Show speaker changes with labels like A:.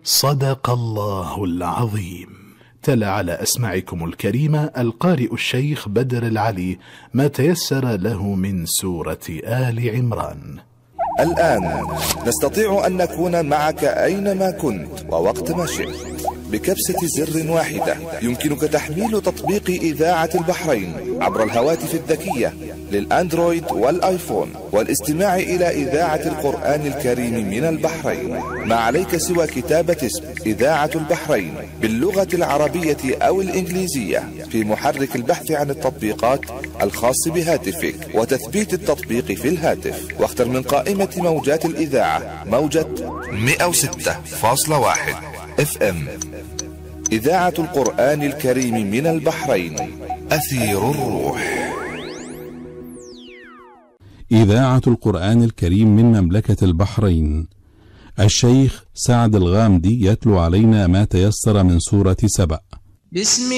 A: صدق الله العظيم. تلا على أسماعكم الكريمة القارئ الشيخ بدر العلي ما تيسر له من سورة آل عمران.
B: الآن نستطيع أن نكون معك أينما كنت ووقت ما شئت. بكبسة زر واحدة يمكنك تحميل تطبيق إذاعة البحرين عبر الهواتف الذكية للأندرويد والآيفون والاستماع إلى إذاعة القرآن الكريم من البحرين. ما عليك سوى كتابة اسم إذاعة البحرين باللغة العربية أو الإنجليزية في محرك البحث عن التطبيقات الخاص بهاتفك وتثبيت التطبيق في الهاتف، واختر من قائمة موجات الإذاعة موجة 106.1 FM. إذاعة القرآن الكريم من البحرين، أثير الروح.
C: إذاعة القرآن الكريم من مملكة البحرين. الشيخ سعد الغامدي يتلو علينا ما تيسر من سورة سبأ.